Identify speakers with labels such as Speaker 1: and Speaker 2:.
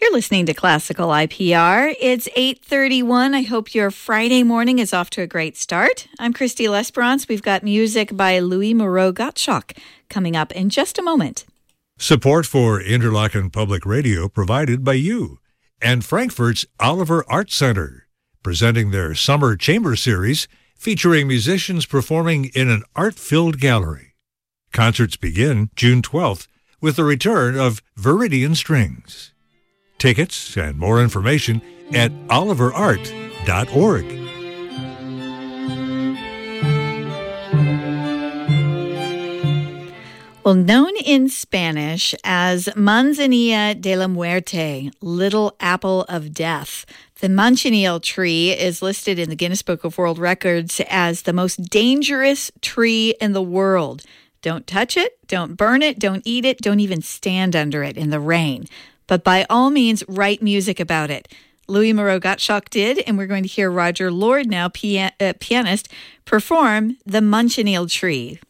Speaker 1: You're listening to Classical IPR. It's 8:31. I hope your Friday morning is off to a great start. I'm Christy Lesperance. We've got music by Louis Moreau-Gottschalk coming up in just a moment.
Speaker 2: Support for Interlaken Public Radio provided by you and Frankfurt's Oliver Art Center, presenting their Summer Chamber Series featuring musicians performing in an art-filled gallery. Concerts begin June 12th with the return of Viridian Strings. Tickets and more information at oliverart.org.
Speaker 1: Well, known in Spanish as Manzanilla de la Muerte, Little Apple of Death, the manchineel tree is listed in the Guinness Book of World Records as the most dangerous tree in the world. Don't touch it, don't burn it, don't eat it, don't even stand under it in the rain. But by all means, write music about it. Louis Moreau-Gottschalk did, and we're going to hear Roger Lord now, pianist, perform The Manchineel Tree.